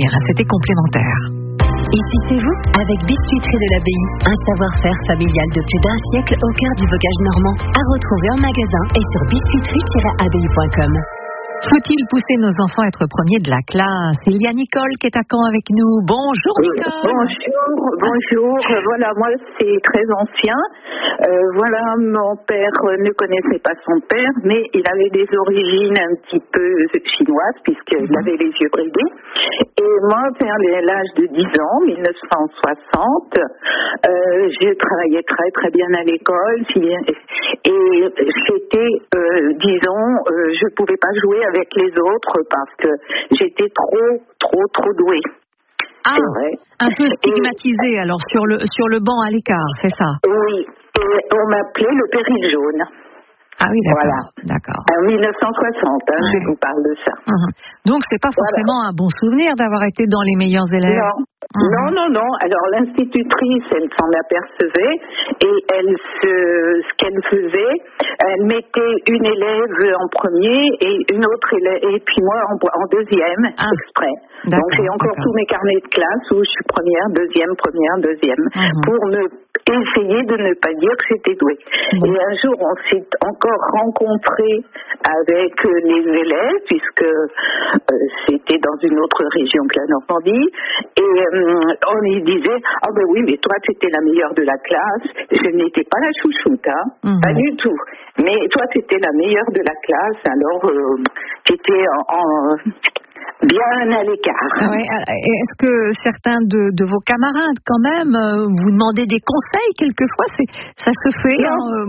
c'était complémentaire. Ici c'est vous, avec Biscuiterie de l'Abbaye. Un savoir-faire familial de plus d'un siècle au cœur du bocage normand. À retrouver en magasin et sur biscuiterie-abbaye.com. Faut-il pousser nos enfants à être premiers de la classe? Il y a Nicole qui est à Caen avec nous. Bonjour Nicole. Bonjour. Voilà, moi c'est très ancien. Voilà, mon père ne connaissait pas son père, mais il avait des origines un petit peu chinoises puisqu'il avait les yeux bridés. Et moi, vers l'âge de 10 ans, 1960, j'ai travaillé très très bien à l'école et j'étais, je ne pouvais pas jouer avec les autres parce que j'étais trop douée. Ah, c'est vrai. Un peu stigmatisée alors sur le banc à l'écart, c'est ça? Oui, et on m'appelait le péril jaune. Ah oui, d'accord. Voilà. D'accord. En 1960, je vous parle de ça. Donc, c'est pas forcément un bon souvenir d'avoir été dans les meilleurs élèves. Non. Alors, l'institutrice, elle s'en apercevait et ce qu'elle faisait, elle mettait une élève en premier et une autre élève, et puis moi en deuxième, exprès. Donc, j'ai encore tous mes carnets de classe où je suis première, deuxième, pour essayer de ne pas dire que j'étais douée. Et un jour, on s'est encore rencontrés avec les élèves, puisque c'était dans une autre région que la Normandie, et on lui disait « Ah ben oui, mais toi, tu étais la meilleure de la classe. » Je n'étais pas la chouchoute, pas du tout. Mais toi, tu étais la meilleure de la classe, alors tu étais bien à l'écart. Ouais, est-ce que certains de vos camarades, quand même, vous demandaient des conseils quelquefois? Ça se fait?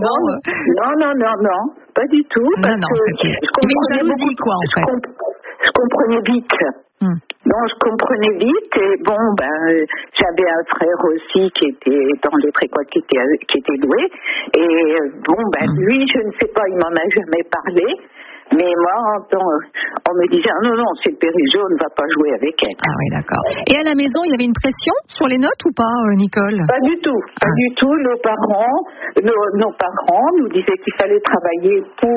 Non, pas du tout. Parce que je comprenais jalousie, quoi, en fait. Je comprenais vite. Non, je comprenais vite et j'avais un frère aussi qui était dans les précoces, qui était doué. Et lui, je ne sais pas, il m'en a jamais parlé. Mais moi, on me disait « Non, c'est le péril jaune, va pas jouer avec elle. » Ah oui, d'accord. Et à la maison, il y avait une pression sur les notes ou pas, Nicole? Pas du tout. Pas du tout. Nos parents nous disaient qu'il fallait travailler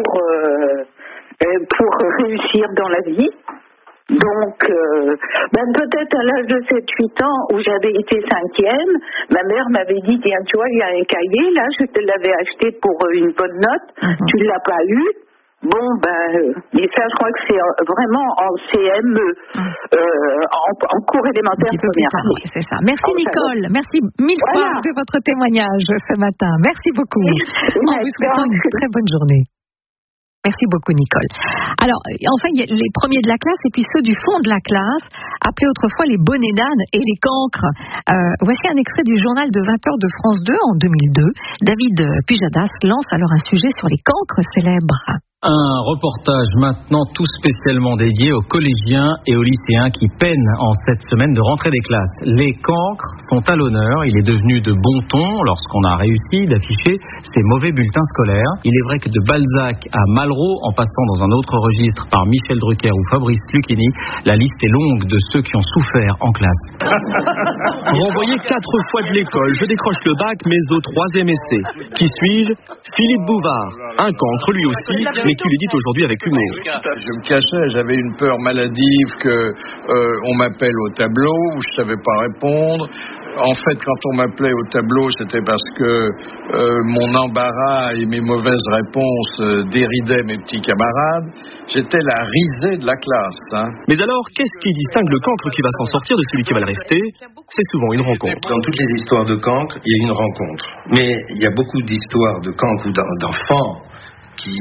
pour réussir dans la vie. Donc, peut-être à l'âge de 7-8 ans, où j'avais été 5e, ma mère m'avait dit « Tiens, tu vois, il y a un cahier, là, je te l'avais acheté pour une bonne note, tu ne l'as pas eu. » Et ça, je crois que c'est vraiment en CM, en cours élémentaire première année. C'est ça. Merci Nicole, merci mille fois de votre témoignage ce matin. Merci beaucoup. En vous souhaitant une très bonne journée. Merci beaucoup Nicole. Alors, enfin, il y a les premiers de la classe et puis ceux du fond de la classe, appelés autrefois les bonnets d'âne et les cancres. Voici un extrait du journal de 20h de France 2 en 2002. David Pujadas lance alors un sujet sur les cancres célèbres. Un reportage maintenant tout spécialement dédié aux collégiens et aux lycéens qui peinent en cette semaine de rentrée des classes. Les cancres sont à l'honneur. Il est devenu de bon ton lorsqu'on a réussi d'afficher ces mauvais bulletins scolaires. Il est vrai que de Balzac à Malraux, en passant dans un autre registre par Michel Drucker ou Fabrice Lucchini, la liste est longue de ceux qui ont souffert en classe. Renvoyé 4 fois de l'école, je décroche le bac, mais au 3e essai. Qui suis-je? Philippe Bouvard, un cancre lui aussi, mais qui le dit aujourd'hui avec humour. Je me cachais, j'avais une peur maladive on m'appelle au tableau, où je savais pas répondre. En fait, quand on m'appelait au tableau, c'était parce que mon embarras et mes mauvaises réponses déridaient mes petits camarades. J'étais la risée de la classe. Mais alors, qu'est-ce qui distingue le cancre qui va s'en sortir de celui qui va le rester? C'est souvent une rencontre. Dans toutes les histoires de cancre, il y a une rencontre. Mais il y a beaucoup d'histoires de cancre ou d'enfants qui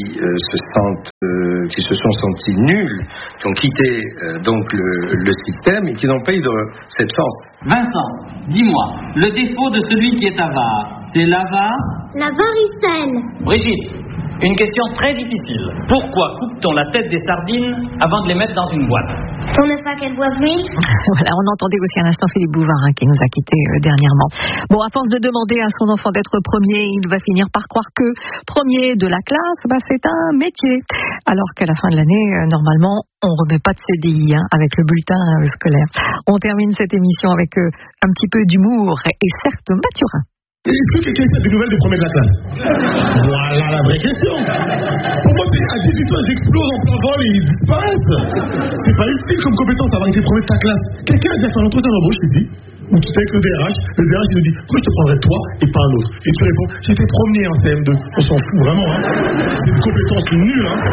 se sont sentis nuls, qui ont quitté le système et qui n'ont pas eu cette chance. Vincent, dis-moi, le défaut de celui qui est avare, c'est l'avare? La varicelle. Brigitte, une question très difficile. Pourquoi coupe-t-on la tête des sardines avant de les mettre dans une boîte? Pour ne pas qu'elles boivent l'huile. Voilà, on entendait aussi à l'instant Philippe Bouvard qui nous a quittés dernièrement. Bon, à force de demander à son enfant d'être premier, il va finir par croire que premier de la classe, c'est un métier. Alors qu'à la fin de l'année, normalement, on ne remet pas de CDI avec le bulletin scolaire. On termine cette émission avec un petit peu d'humour et certes Mathurin. Est-ce que quelqu'un sait des nouvelles des premiers de la classe? Voilà la vraie question. Pour moi, à 18 ans, ils explosent en plein vol et ils disparaissent. C'est pas utile comme compétence d'avoir été premier de ta classe. Quelqu'un a déjà fait un entretien d'embauche ici, où tu es avec le DRH il nous dit pourquoi je te prendrais toi et pas un autre? Et tu réponds j'étais premier en CM2. On s'en fout vraiment, hein. C'est une compétence nulle, hein.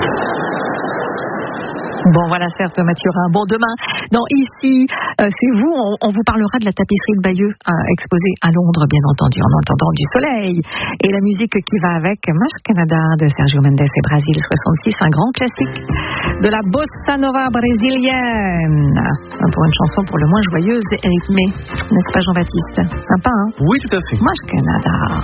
Bon, voilà, certes, Mathurin. Bon, demain, dans Ici, c'est vous, on vous parlera de la tapisserie de Bayeux, exposée à Londres, bien entendu, en entendant du soleil. Et la musique qui va avec, Mas Canada, de Sergio Mendes et Brasil 66, un grand classique de la bossa nova brésilienne. Pour une chanson pour le moins joyeuse et rythmée. N'est-ce pas, Jean-Baptiste? Sympa, hein? Oui, tout à fait. Mas Canada.